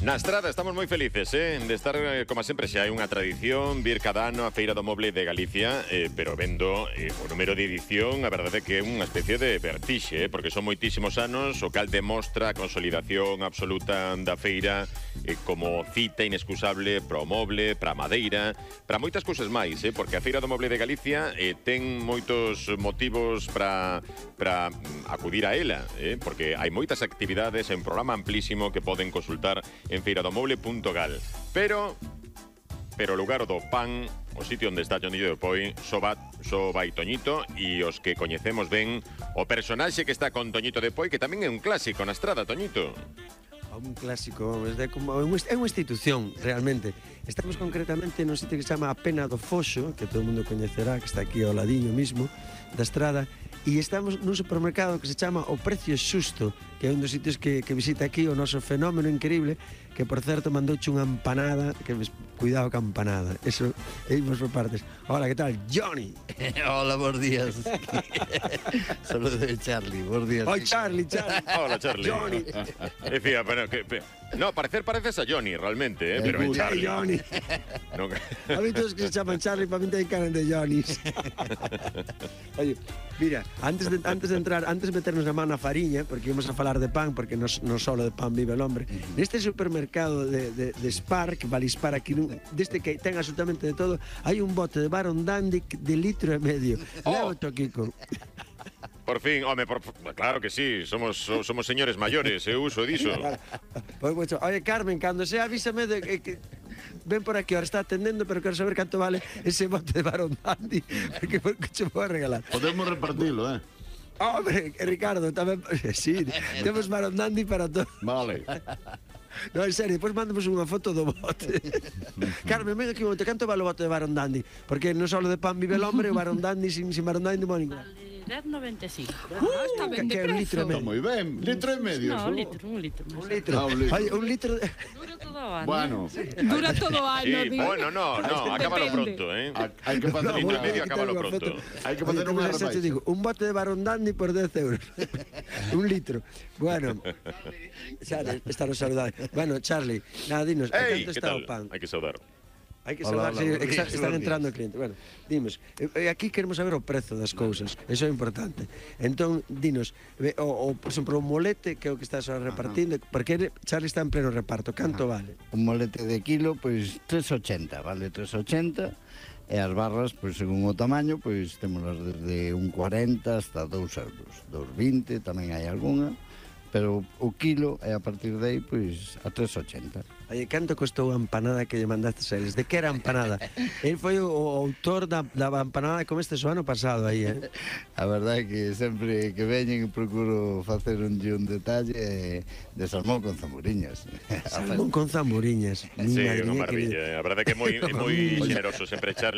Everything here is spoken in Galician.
Na Estrada estamos moi felices, de estar, como sempre, xa hai unha tradición, vir cada ano a Feira do Moble de Galicia, pero vendo o número de edición, a verdade é que é unha especie de vertixe, porque son moitísimos anos, o cal demostra a consolidación absoluta da feira como cita inescusable para o moble, para a madeira, para moitas cousas máis, porque a Feira do Moble de Galicia ten moitos motivos para acudir a ela, porque hai moitas actividades, é un programa amplísimo que poden consultar en feiradomoble.gal. Pero o lugar do pan, o sitio onde está Toñito de Poi, só vai Toñito, e os que coñecemos ben o personaxe que está con Toñito de Poi, que tamén é un clásico na Estrada, Toñito. Un clásico, é unha institución, realmente. Estamos concretamente nun sitio que se chama A Pena do Foxo, que todo o mundo coñecerá, que está aquí ao ladiño mismo da Estrada, e estamos nun supermercado que se chama O Precio Xusto, que é un dos sitios que visita aquí o noso fenómeno increíble, que por certo mandouche unha empanada, que cuidado ca empanada, eso, imos por partes. Hola, que tal? Johnny. Hola, bons días. Saludos de Charlie, bons días. Oi, Charlie. Hola, Charlie. Johnny. Fía, pero no, pareces a Johnny, realmente, pero é Charlie. Johnny. No. A mí todos que se chaman Charlie, para mí ten cara de Johnnys. Oye, mira, antes de entrar, antes de meternos a mano na fariña, porque íbamos a falar de pan, porque non solo de pan vive el hombre, neste supermercado de Spar, que vale Spar aquí, deste que ten absolutamente de todo, hai un bote de Baron Dandy de 1,5 litros. Leva o Kiko. Por fin, home, claro que sí, somos señores maiores, eu uso diso. Oye, Carmen, cando sea avísame de que ven por aquí, ahora está atendendo, pero quero saber canto vale ese bote de Baron Dandy, porque che vou regalar. Podemos repartilo, Hombre, Ricardo, tamén, sí, temos Baron Dandy para todo. Vale. No, en serio, depois mandamos unha foto do bote. Carmen, ven aquí un momento, canto vale o bote de Baron Dandy? Porque non só de pan vive el hombre, o Baron Dandy sin Baron Dandy non vale ningún. 10,95. Está ben de Que é un litro e prezo. medio. Está moi ben, litro e medio. No, só. un litro. Un litro. Un litro. Ay, un litro de... Dura todo o ano. Bueno, Dura todo o ano, Sí, digo. bueno, no, acábalo Depende. pronto, hai que facer litro e unha... medio, acábalo pronto. Hai que facer unha Te digo, un bote de Baron Dandy por 10 euros. Un litro. Bueno, Charlie, está nos saludando. Bueno, Charlie, nada, dinos, a Ei, canto que está tal? o pan? Hai que saudar. Hai que Hola, saudar, sí, hola, están buenos entrando clientes. Bueno, dimos, aquí queremos saber o prezo das cousas, eso é importante. Entón, dinos, por exemplo, o molete, que é o que estás repartindo, porque Charlie está en pleno reparto, canto vale? Un molete de kilo, pois 3,80, vale 3,80. E as barras, pois según o tamaño, pois témolas desde 1,40 hasta 2 euros. 2,20 tamén hai algunha, pero o kilo é a partir de aí, pois a 3,80. Oye, canto costou a empanada que lle mandastes a eles? De que era a empanada? El foi o autor da empanada que comestes o ano pasado aí, A verdade é que sempre que veñen procuro facer un detalle de salmón con zamburiñas. Salmón con zamburiñas. Sí, unha maravilla. A verdade é que é moi generoso sempre Charlie.